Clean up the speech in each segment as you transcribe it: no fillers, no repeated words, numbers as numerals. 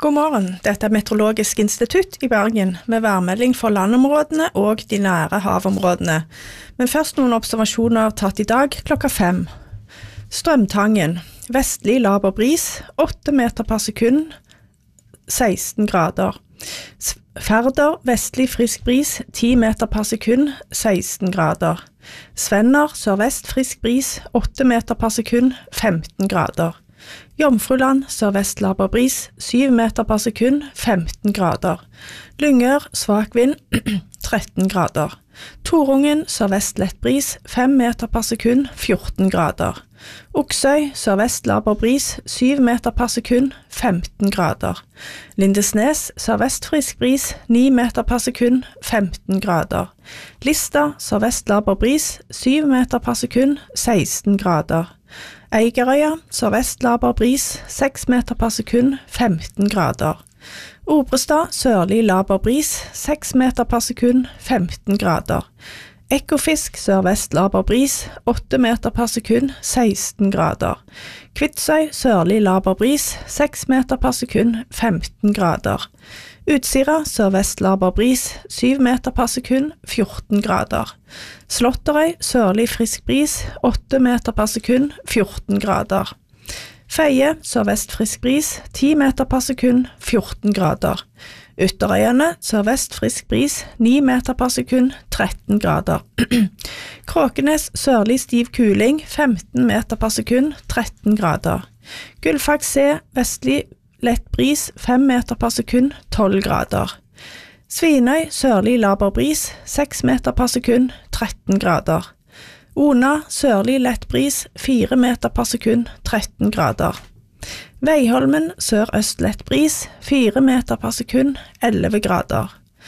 God morgen, dette Meteorologisk institutt I Bergen med værmelding for landområdene og de nære havområdene. Men først noen observasjoner tatt I dag klokka 5. Strømtangen, vestlig laber bris, 8 meter per sekund, 16 grader. Færder, vestlig frisk bris, 10 meter per sekund, 16 grader. Svenner, sørvest frisk bris, 8 meter per sekund, 15 grader. Jomfruland, sørvest laber bris, 7 meter per sekund, 15 grader. Lyngør, svak vind, 13 grader. Torungen, sørvest lett bris, 5 meter per sekund, 14 grader. Oksøy, sørvest laber bris, 7 meter per sekund, 15 grader. Lindesnes, sørvest frisk bris, 9 meter per sekund, 15 grader. Lista, sørvest laber bris, 7 meter per sekund, 16 grader. Eigerøya, sørvest laber bris, 6 meter per sekund, 15 grader. Obrestad, sørlig laber bris, 6 meter per sekund, 15 grader. Ekofisk, sørvest laber bris, 8 meter per sekund, 16 grader. Kvitsøy, sørlig laber bris, 6 meter per sekund, 15 grader. Utsira, sørvest laber bris, 7 meter per sekund, 14 grader. Slåtterøy, sørlig frisk bris, 8 meter per sekund, 14 grader. Feie, sørvest frisk bris, 10 meter per sekund, 14 grader. Ytterøyene, sørvest frisk bris, 9 meter per sekund, 13 grader. Kråkenes, sørlig stiv kuling, 15 meter per sekund, 13 grader. Gullfaks C, vestlig lett bris, 5 meter per sekund, 12 grader. Svinøy, sørlig laber bris, 6 meter per sekund, 13 grader. Ona, sørlig lett bris, 4 meter per sekund, 13 grader. Veiholmen, sør-øst lett bris, 4 meter per sekund, 11 grader.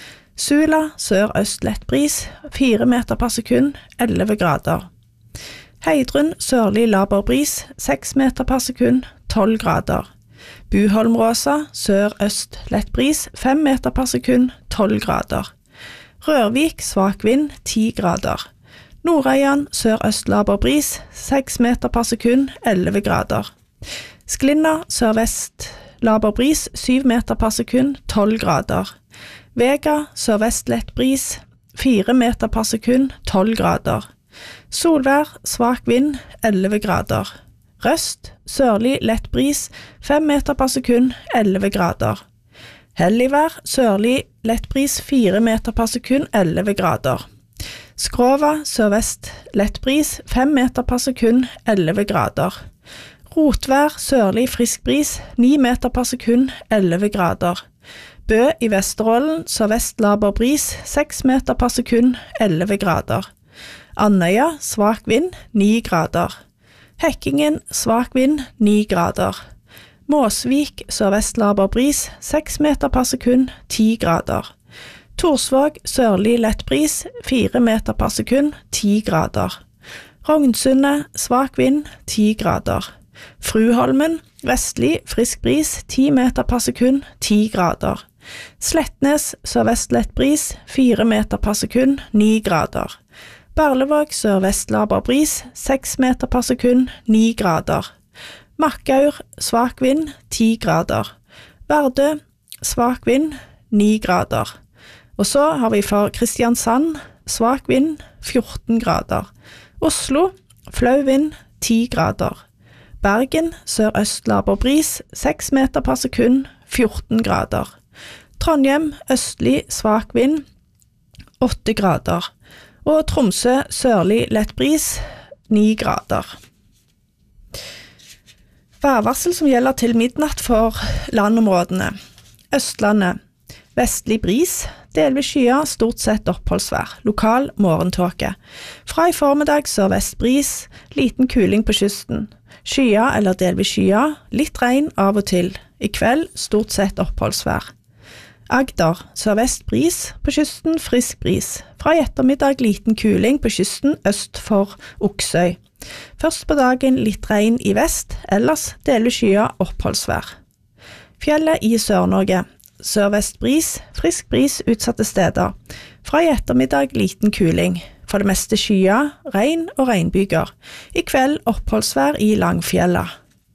Sula, sør-øst lett bris, 4 meter per sekund, 11 grader. Heidrun, sørlig laber bris, 6 meter per sekund, 12 grader. Buholmråsa, sør-øst lett bris, 5 meter per sekund, 12 grader. Rørvik, svak vind, 10 grader. Nordøyan, sør-øst laber bris, 6 meter per sekund, 11 grader. Sklinna, sørvest laber bris, 7 meter per sekund, 12 grader. Vega, sørvest lett bris, 4 meter per sekund, 12 grader. Solvær, svak vind, 11 grader. Røst, sørlig lett bris, 5 meter per sekund, 11 grader. Helligvær, sørlig lett bris, 4 meter per sekund, 11 grader. Skrova, sørvest lett bris, 5 meter per sekund, 11 grader. Rotvær, sørlig frisk bris, 9 meter per sekund, 11 grader. Bø I Vesterålen, sørvest laber bris, 6 meter per sekund, 11 grader. Andøya, svak vind, 9 grader. Hekkingen, svak vind, 9 grader. Måsvik, sørvest laber bris, 6 meter per sekund, 10 grader. Torsvåg, sørlig lett bris, 4 meter per sekund, 10 grader. Rognsundet, svak vind, 10 grader. Fruholmen, vestlig, frisk bris, 10 meter per sekund, 10 grader. Slettnes, sørvest lett bris, 4 meter per sekund, 9 grader. Berlevåg, sørvest laber bris, 6 meter per sekund, 9 grader. Makkaur, svak vind, 10 grader. Vardø, svak vind, 9 grader. Og så har vi for Kristiansand, svak vind, 14 grader. Oslo, flau vind, 10 grader. Bergen, sørøst laber bris, 6 meter per sekund, 14 grader. Trondheim, østlig svak vind, 8 grader. Og Tromsø, sørlig lett bris, 9 grader. Værvarsel som gjelder til midnatt for landområdene. Østlandet, vestlig bris, delvis skya, stort sett oppholdsvær, lokal morgentåke. Fra I formiddag sørvest bris, liten kuling på kysten. Skya eller delvis skya, litt regn av og til. I kveld stort sett oppholdsvær. Agder, sørvest bris, på kysten frisk bris. Fra I ettermiddag liten kuling på kysten øst for Oksøy. Først på dagen litt regn I vest, ellers delvis skya oppholdsvær. Fjellet I Sør-Norge, sørvest bris, frisk bris utsatte steder. Fra I ettermiddag liten kuling. For det meste skya, regn og regnbyger. I kveld oppholdsvær I Langfjella.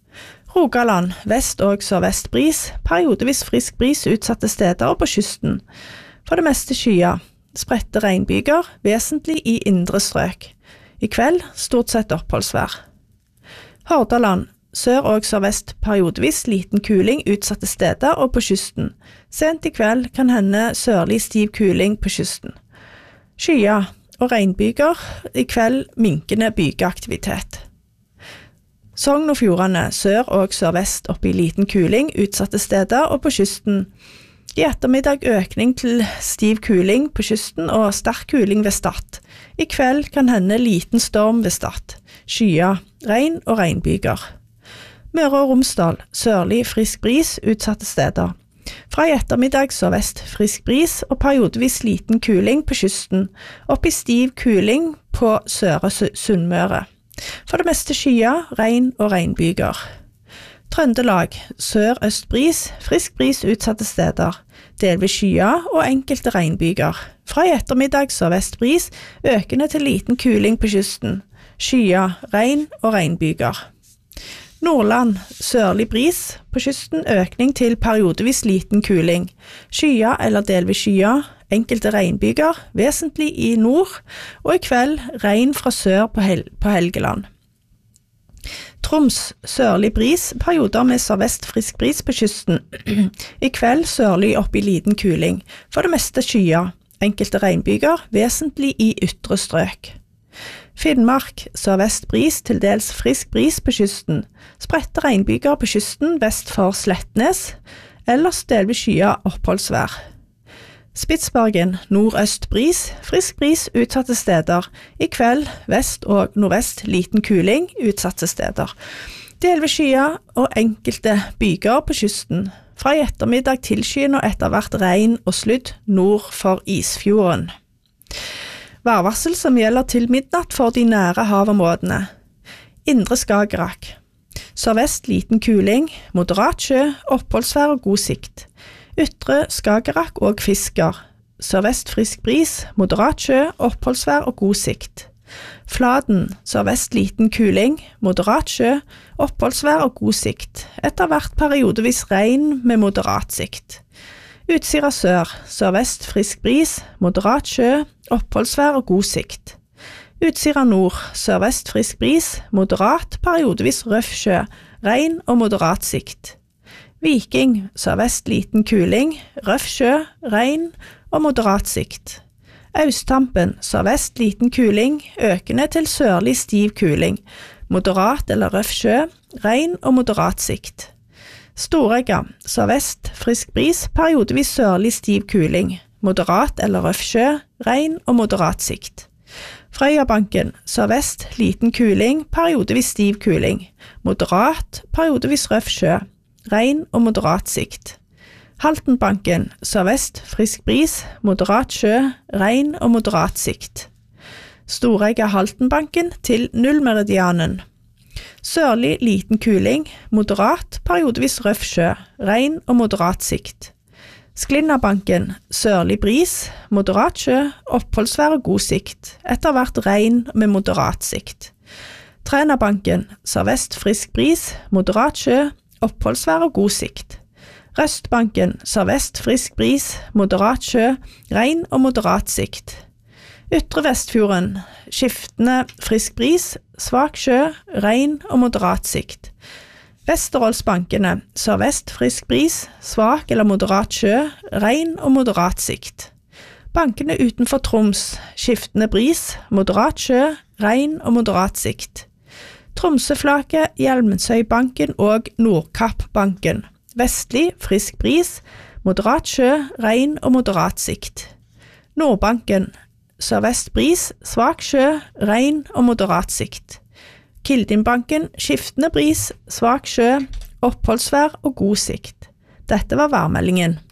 Rogaland, vest og sørvest bris, periodevis frisk bris utsatte steder og på kysten. For det meste skyer, spredte regnbyger, vesentlig i indre strøk. I kveld stort sett oppholdsvær. Hordaland, sør og sørvest periodevis liten kuling utsatte steder og på kysten. Sent i kveld kan hende sørlig stiv kuling på kysten. Skyer og regnbyger, i kveld minkende bygeaktivitet. Sogn og Fjordane, sør og sørvest opp i liten kuling utsatte steder og på kysten. I ettermiddag økning til stiv kuling på kysten og sterk kuling ved Stad. I kveld kan hende liten storm ved Stad. Skyer, regn og regnbyger. Møre og Romsdal, sørlig frisk bris utsatte steder. Fra i ettermiddag sørvest frisk bris og periodevis liten kuling på kysten. Opp i stiv kuling på Søre Sunnmøre. For det meste skyer, regn og regnbyger. Trøndelag, sør-øst bris, frisk bris utsatte steder. Delvis skyer og enkelte regnbyger. Fra i ettermiddag sørvest bris, økende til liten kuling på kysten. Skyer, regn og regnbyger. Nordland, sørlig bris, på kysten økning til periodevis liten kuling. Skyer eller delvis skyer, enkelte regnbyger, vesentlig i nord, og i kveld regn fra sør på Helgeland. Troms, sørlig bris, perioder med sørvest frisk bris på kysten. I kveld sørlig opp i liten kuling, for det meste skyer, enkelte regnbyger, vesentlig i ytre strøk. Finnmark, sørvest bris, til dels frisk bris på kysten. Spredte regnbyger på kysten vest for Slettnes, ellers delvis skyer oppholdsvær. Spitsbergen, nordøst bris, frisk bris utsatte steder. I kveld vest og nordvest liten kuling utsatte steder. Delvis skyer og enkelte byger på kysten. Fra i ettermiddag tilskyende og etter hvert regn og sludd nord for Isfjorden. Værvarsel som gjelder til midnatt for de nære havområdene. Indre Skagerrak. Sørvest liten kuling, moderat sjø, oppholdsvær og god sikt. Ytre Skagerrak og Fisker. Sørvest frisk bris, moderat sjø, oppholdsvær og god sikt. Fladen, sørvest liten kuling, moderat sjø, oppholdsvær og god sikt. Etter hvert periodevis regn med moderat sikt. Utsira sør, sørvest frisk bris, moderat sjø, oppholdsvær og god sikt. Utsira nord, sørvest frisk bris, moderat, periodevis røff sjø, regn og moderat sikt. Viking, sørvest liten kuling, røff sjø, regn og moderat sikt. Austtampen, sørvest liten kuling, økende til sørlig stiv kuling, moderat eller røff sjø, regn og moderat sikt. Storegga, sørvest frisk bris, periodevis sørlig stiv kuling, moderat eller røff sjø, regn og moderat sikt. Frøyabanken, sørvest liten kuling, periodevis stiv kuling, moderat, periodevis røff sjø, regn og moderat sikt. Haltenbanken, sørvest frisk bris, moderat sjø, regn og moderat sikt. Storegga Haltenbanken til nullmeridianen. Sørlig liten kuling, moderat, periodevis røff sjø, regn og moderat sikt. Sklinnabanken, sørlig bris, moderat sjø, oppholdsvær og god sikt, etter hvert regn med moderat sikt. Trænabanken, sørvest frisk bris, moderat sjø, oppholdsvær og god sikt. Røstbanken, sørvest frisk bris, moderat sjø, regn og moderat sikt. Ytre Vestfjorden, skiftende frisk bris, svak sjø, regn og moderat sikt. Vesterålsbankene, sørvest frisk bris, svak eller moderat sjø, regn og moderat sikt. Bankene utenfor Troms, skiftende bris, moderat sjø, regn og moderat sikt. Tromsøflaket, Hjelmensøybanken og Nordkappbanken, vestlig frisk bris, moderat sjø, regn og moderat sikt. Nordbanken, sørvest bris, svak sjø, regn og moderat sikt. Kildinbanken, skiftende bris, svak sjø, oppholdsvær og god sikt. Dette var værmeldingen.